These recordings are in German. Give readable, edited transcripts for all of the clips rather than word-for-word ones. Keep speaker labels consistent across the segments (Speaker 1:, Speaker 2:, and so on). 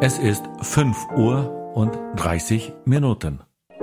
Speaker 1: Es ist 5:30 Uhr.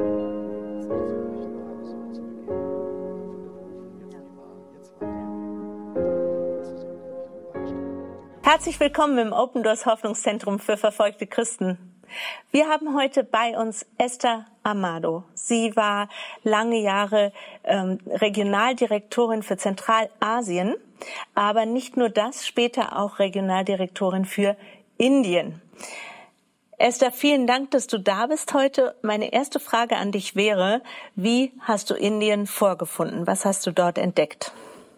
Speaker 2: Herzlich willkommen im Open Doors Hoffnungszentrum für verfolgte Christen. Wir haben heute bei uns Esther Amado. Sie war lange Jahre Regionaldirektorin für Zentralasien, aber nicht nur das, später auch Regionaldirektorin für Indien. Esther, vielen Dank, dass du da bist heute. Meine erste Frage an dich wäre, wie hast du Indien vorgefunden? Was hast du dort entdeckt?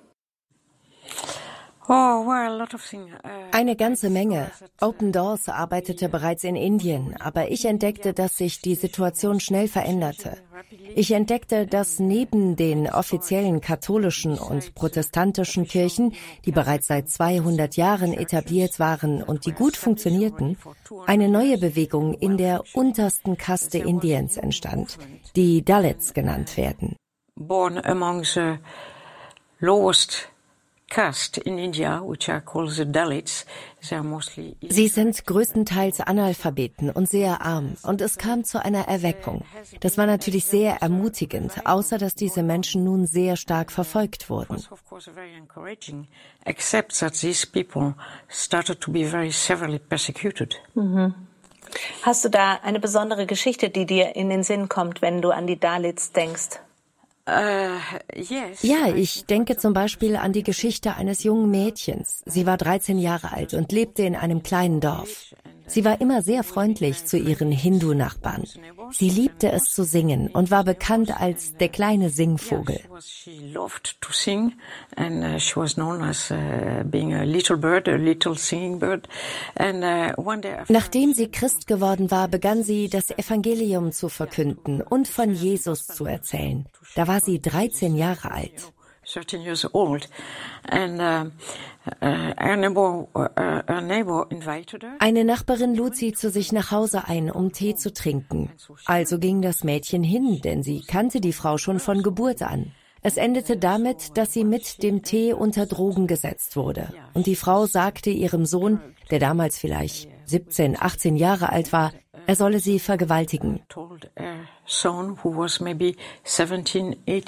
Speaker 3: Eine ganze Menge. Open Doors arbeitete bereits in Indien, aber ich entdeckte, dass sich die Situation schnell veränderte. Ich entdeckte, dass neben den offiziellen katholischen und protestantischen Kirchen, die bereits seit 200 Jahren etabliert waren und die gut funktionierten, eine neue Bewegung in der untersten Kaste Indiens entstand, die Dalits genannt werden.
Speaker 4: Born among the lowest caste in India, which are called the Dalits.
Speaker 3: Sie sind größtenteils Analphabeten und sehr arm, und es kam zu einer Erweckung. Das war natürlich sehr ermutigend, außer dass diese Menschen nun sehr stark verfolgt wurden.
Speaker 2: Hast du da eine besondere Geschichte, die dir in den Sinn kommt, wenn du an die Dalits denkst?
Speaker 3: Ja, ich denke zum Beispiel an die Geschichte eines jungen Mädchens. Sie war 13 Jahre alt und lebte in einem kleinen Dorf. Sie war immer sehr freundlich zu ihren Hindu-Nachbarn. Sie liebte es zu singen und war bekannt als der kleine Singvogel. Nachdem sie Christ geworden war, begann sie, das Evangelium zu verkünden und von Jesus zu erzählen. Da war sie 13 Jahre alt.
Speaker 4: 13 years old, and
Speaker 3: Eine Nachbarin lud sie zu sich nach Hause ein, um Tee zu trinken. Also ging das Mädchen hin, denn sie kannte die Frau schon von Geburt an. Es endete damit, dass sie mit dem Tee unter Drogen gesetzt wurde. Und die Frau sagte ihrem Sohn, der damals vielleicht 17, 18 Jahre alt war, er solle sie vergewaltigen.